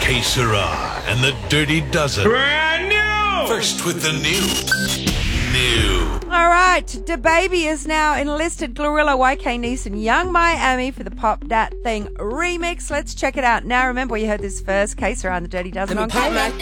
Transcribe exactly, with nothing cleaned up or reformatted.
Que Sera and the Dirty Dozen. Brand new! First with the new. New. All right, DaBaby is now enlisted Glorilla, Y K Nice, and Young Miami for the Pop Dat Thing remix. Let's check it out. Now, remember, you heard this first, Que Sera and the Dirty Dozen on K.